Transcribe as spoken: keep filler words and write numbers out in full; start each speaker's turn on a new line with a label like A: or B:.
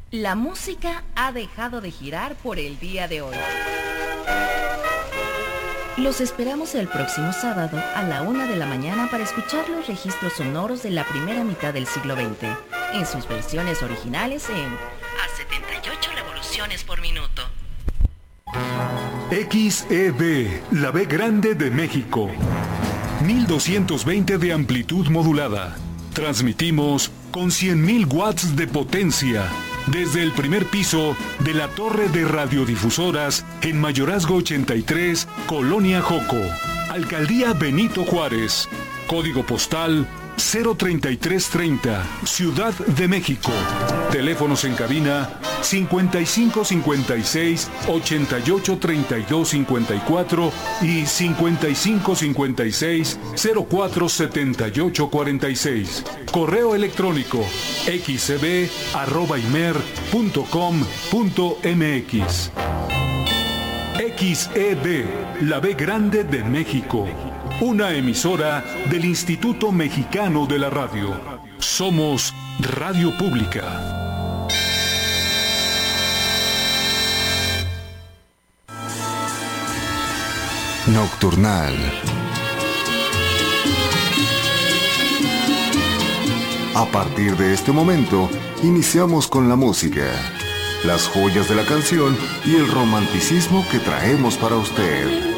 A: La música ha dejado de girar por el día de hoy. Los esperamos el próximo sábado a la una de la mañana para escuchar los registros sonoros de la primera mitad del siglo veinte, en sus versiones originales en a setenta y ocho revoluciones por minuto.
B: X E B, la B grande de México. mil doscientos veinte de amplitud modulada. Transmitimos con cien mil watts de potencia desde el primer piso de la torre de radiodifusoras en Mayorazgo ochenta y tres, Colonia Joco, Alcaldía Benito Juárez, código postal cero treinta y tres treinta, Ciudad de México. Teléfonos en cabina cincuenta y cinco cincuenta y seis ochenta y ocho treinta y dos cincuenta y cuatro y cincuenta y cinco cincuenta y seis cero cuatro setenta y ocho cuarenta y seis. Correo electrónico x e b arroba imer punto com punto m x. X E B, la B grande de México. Una emisora del Instituto Mexicano de la Radio. Somos Radio Pública.
C: Nocturnal. A partir de este momento, iniciamos con la música, las joyas de la canción y el romanticismo que traemos para usted.